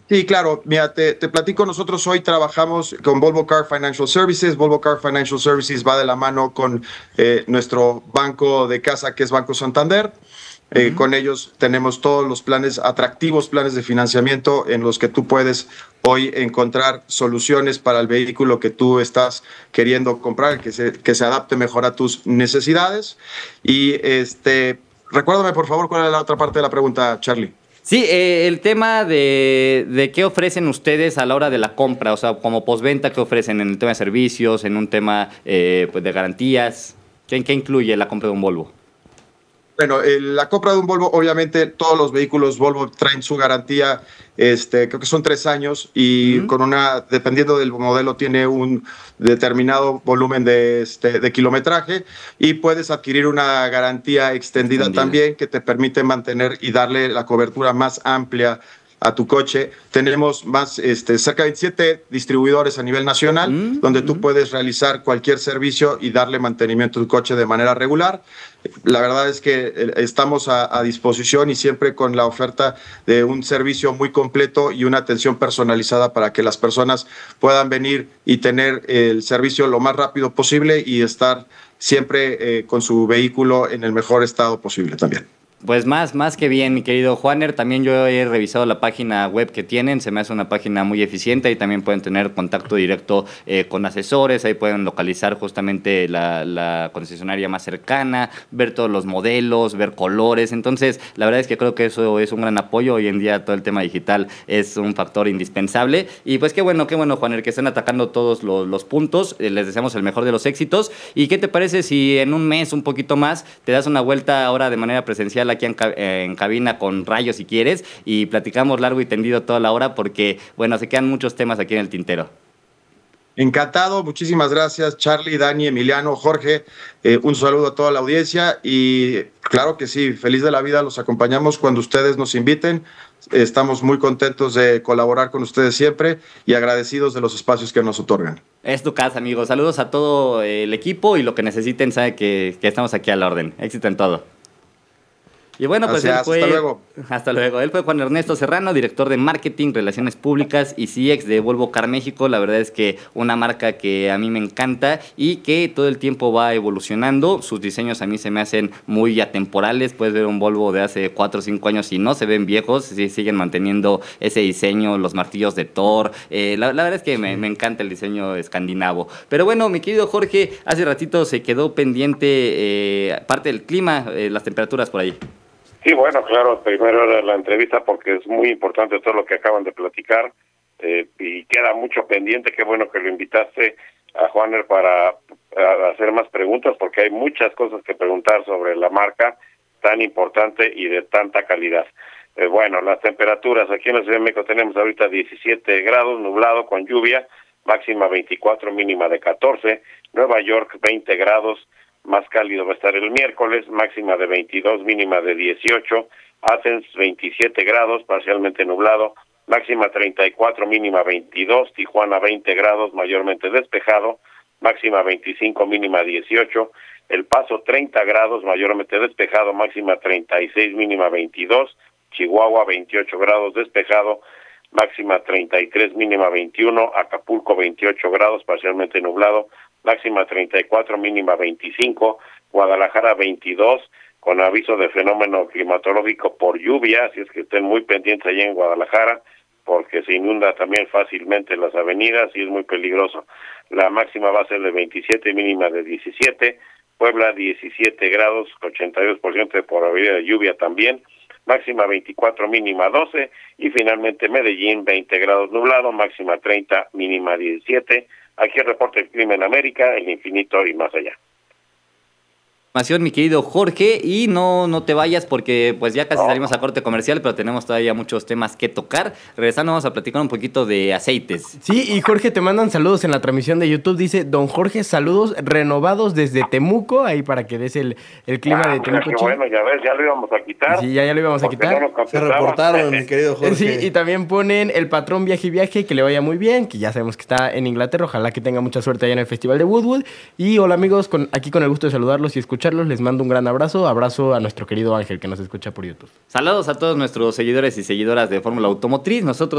Sí, claro. Mira, te platico, nosotros hoy trabajamos con Volvo Car Financial Services. Volvo Car Financial Services va de la mano con nuestro banco de casa, que es Banco Santander. Ujú. Con ellos tenemos todos los planes, atractivos planes de financiamiento en los que tú puedes hoy encontrar soluciones para el vehículo que tú estás queriendo comprar, que se adapte mejor a tus necesidades. Y recuérdame, por favor, cuál es la otra parte de la pregunta, Charlie. Sí, el tema de qué ofrecen ustedes a la hora de la compra, o sea, como postventa, qué ofrecen en el tema de servicios, en un tema pues de garantías, ¿qué incluye la compra de un Volvo? Bueno, la compra de un Volvo, obviamente todos los vehículos Volvo traen su garantía, creo que son 3 años y Ujú. con dependiendo del modelo, tiene un determinado volumen de kilometraje y puedes adquirir una garantía extendida Extendida. también que te permite mantener y darle la cobertura más amplia a tu coche. Tenemos cerca de 27 distribuidores a nivel nacional, donde tú Ujú. puedes realizar cualquier servicio y darle mantenimiento a tu coche de manera regular. La verdad es que estamos a disposición y siempre con la oferta de un servicio muy completo y una atención personalizada para que las personas puedan venir y tener el servicio lo más rápido posible y estar siempre con su vehículo en el mejor estado posible también. Pues más que bien, mi querido Juaner. También yo he revisado la página web que tienen. Se me hace una página muy eficiente y también pueden tener contacto directo con asesores. Ahí pueden localizar justamente la concesionaria más cercana, ver todos los modelos, ver colores. Entonces, la verdad es que creo que eso es un gran apoyo. Hoy en día todo el tema digital es un factor indispensable. Y pues qué bueno, Juaner, que están atacando todos los puntos. Les deseamos el mejor de los éxitos. ¿Y qué te parece si en un mes, un poquito más, te das una vuelta ahora de manera presencial aquí en cabina con Rayo si quieres y platicamos largo y tendido toda la hora porque, bueno, se quedan muchos temas aquí en el tintero? Encantado, muchísimas gracias, Charlie, Dani, Emiliano, Jorge. Un saludo a toda la audiencia y claro que sí, feliz de la vida, los acompañamos cuando ustedes nos inviten. Estamos muy contentos de colaborar con ustedes siempre y agradecidos de los espacios que nos otorgan. Es tu casa, amigos. Saludos a todo el equipo y lo que necesiten, sabe que estamos aquí a la orden. Éxito en todo. Y bueno, pues él Gracias, hasta fue, luego. hasta luego, él fue Juan Ernesto Serrano, director de Marketing, Relaciones Públicas y CX de Volvo Car México. La verdad es que una marca que a mí me encanta y que todo el tiempo va evolucionando. Sus diseños a mí se me hacen muy atemporales. Puedes ver un Volvo de hace 4 o 5 años y no se ven viejos, sí, siguen manteniendo ese diseño, los martillos de Thor. La verdad es que me encanta el diseño escandinavo. Pero bueno, mi querido Jorge, hace ratito se quedó pendiente parte del clima, las temperaturas por ahí. Sí, bueno, claro, primero era la entrevista porque es muy importante todo lo que acaban de platicar y queda mucho pendiente. Qué bueno que lo invitaste a Juaner para hacer más preguntas porque hay muchas cosas que preguntar sobre la marca tan importante y de tanta calidad. Bueno, las temperaturas aquí en la Ciudad de México tenemos ahorita 17 grados, nublado con lluvia, máxima 24, mínima de 14. Nueva York 20 grados. Más cálido va a estar el miércoles, máxima de 22, mínima de 18. Athens 27 grados, parcialmente nublado, máxima 34, mínima 22. Tijuana 20 grados, mayormente despejado, máxima 25, mínima 18. El Paso 30 grados, mayormente despejado, máxima 36, mínima 22. Chihuahua 28 grados, despejado, máxima 33, mínima 21. Acapulco 28 grados, parcialmente nublado, máxima 34, mínima 25, Guadalajara 22, con aviso de fenómeno climatológico por lluvia, así es que estén muy pendientes allá en Guadalajara, porque se inunda también fácilmente las avenidas y es muy peligroso. La máxima va a ser de 27, mínima de 17, Puebla 17 grados, 82% de probabilidad de lluvia también, máxima 24, mínima 12, y finalmente Medellín 20 grados nublado, máxima 30, mínima 17. Aquí el reporte del clima en América, el infinito y más allá. Mi querido Jorge, y no te vayas porque pues ya casi No, salimos a corte comercial, pero tenemos todavía muchos temas que tocar. Regresando vamos a platicar un poquito de aceites. Sí, y Jorge, te mandan saludos en la transmisión de YouTube. Dice, don Jorge, saludos renovados desde Temuco, ahí para que des el clima de Temuco. Qué bueno, ya ves, ya lo íbamos a quitar. Sí, ya lo íbamos a quitar. No Se reportaron, mi querido Jorge. Sí, y también ponen el patrón viaje y viaje, que le vaya muy bien, que ya sabemos que está en Inglaterra, ojalá que tenga mucha suerte allá en el Festival de Woodwood. Y hola amigos, aquí con el gusto de saludarlos y escucharlos, les mando un gran abrazo a nuestro querido Ángel que nos escucha por YouTube. Saludos a todos nuestros seguidores y seguidoras de Fórmula Automotriz. Nosotros